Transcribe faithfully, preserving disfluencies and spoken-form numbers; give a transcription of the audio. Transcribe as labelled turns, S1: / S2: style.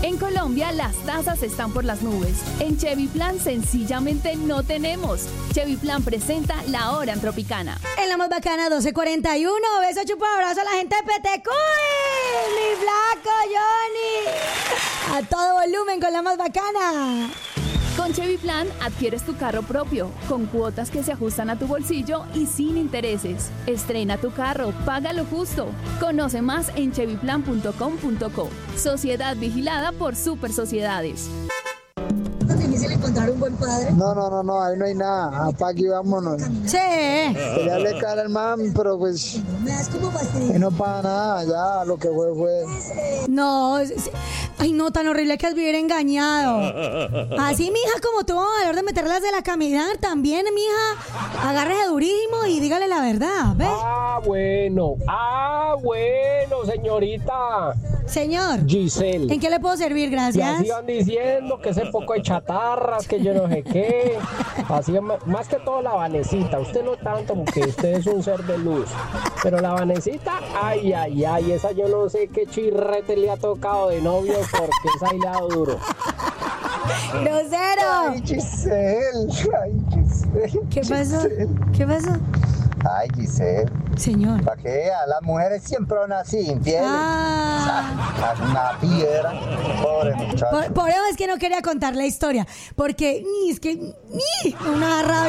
S1: En Colombia las tasas están por las nubes. En Chevy Plan sencillamente no tenemos. Chevy Plan presenta La Hora en Tropicana.
S2: En la más bacana doce cuarenta y uno. Beso, chupo, abrazo a la gente de Petecuy. Mi flaco Johnny. A todo volumen con la más bacana.
S1: Con Chevy Plan adquieres tu carro propio, con cuotas que se ajustan a tu bolsillo y sin intereses. Estrena tu carro, paga lo justo. Conoce más en chevy plan punto com punto co. Sociedad vigilada por Super Sociedades.
S2: ¿Es difícil encontrar un buen padre?
S3: No, no, no, no, ahí no hay nada. Apague y vámonos.
S2: Sí.
S3: Quería darle cara al man, pero pues
S2: Me das como fastidio.
S3: que no pasa nada, ya lo que fue fue.
S2: No, es- es- ay no, tan horrible que es vivir engañado. Así, mija, como tuvo valor de meterlas de la caminar, también, mija, agárrese durísimo y dígale la verdad, ¿ves?
S4: Ah, bueno, ah, bueno, señorita
S2: Señor,
S4: Giselle.
S2: ¿en qué le puedo servir?
S4: Y
S2: Gracias.
S4: así van diciendo que ese poco de chatarras, que yo no sé qué. Así, más que todo la Vanesita. Usted no tanto, porque usted es un ser de luz. Pero la Vanesita, ay, ay, ay, esa yo no sé qué chirrete le ha tocado de novio, porque esa ahí le ha dado duro.
S2: ¡Grosero!
S3: Ay, Giselle, ay, Giselle.
S2: ¿Qué pasó?
S3: Giselle.
S2: ¿Qué pasó?
S3: Ay, Giselle,
S2: Señor.
S3: para que vea, las mujeres siempre son así, infieles.
S2: Ah,
S3: Ah, una piedra, pobre muchacho.
S2: por, por eso es que no quería contar la historia, porque ni es que ni una rabia.